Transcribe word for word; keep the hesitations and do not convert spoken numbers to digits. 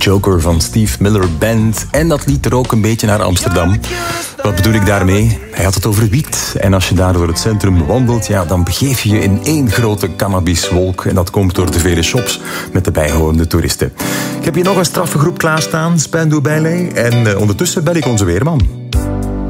Joker van Steve Miller Band. En dat liet er ook een beetje naar Amsterdam. Wat bedoel ik daarmee? Hij had het over wiet. En als je daar door het centrum wandelt, ja, dan begeef je je in één grote cannabiswolk. En dat komt door de vele shops met de bijhorende toeristen. Ik heb hier nog een straffe groep klaarstaan, Spandau Ballet. En uh, ondertussen bel ik onze weerman.